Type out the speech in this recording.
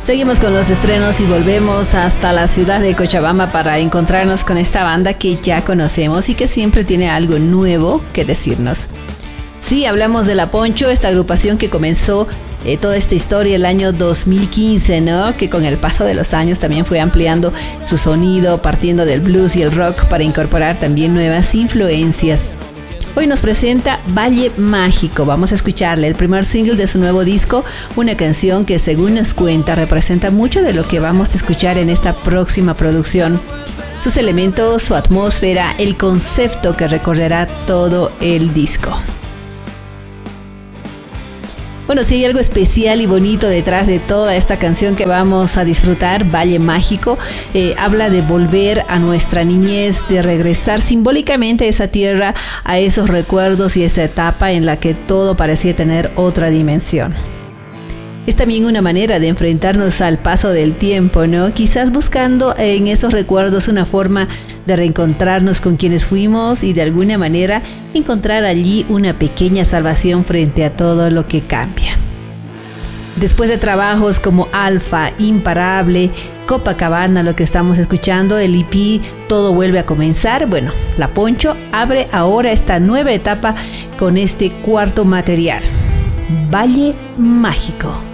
Seguimos con los estrenos y volvemos hasta la ciudad de Cochabamba para encontrarnos con esta banda que ya conocemos y que siempre tiene algo nuevo que decirnos. Sí, hablamos de La Poncho, esta agrupación que comenzó toda esta historia el año 2015, ¿no? Que con el paso de los años también fue ampliando su sonido, partiendo del blues y el rock para incorporar también nuevas influencias. Hoy nos presenta Valle Mágico. Vamos a escucharle el primer single de su nuevo disco, una canción que, según nos cuenta, representa mucho de lo que vamos a escuchar en esta próxima producción. Sus elementos, su atmósfera, el concepto que recorrerá todo el disco. Bueno, si hay algo especial y bonito detrás de toda esta canción que vamos a disfrutar, Valle Mágico, habla de volver a nuestra niñez, de regresar simbólicamente a esa tierra, a esos recuerdos y esa etapa en la que todo parecía tener otra dimensión. Es también una manera de enfrentarnos al paso del tiempo, ¿no? Quizás buscando en esos recuerdos una forma de reencontrarnos con quienes fuimos y de alguna manera encontrar allí una pequeña salvación frente a todo lo que cambia. Después de trabajos como Alfa, Imparable, Copacabana, lo que estamos escuchando, el EP Todo Vuelve a Comenzar, bueno, La Poncho abre ahora esta nueva etapa con este cuarto material, Valle Mágico.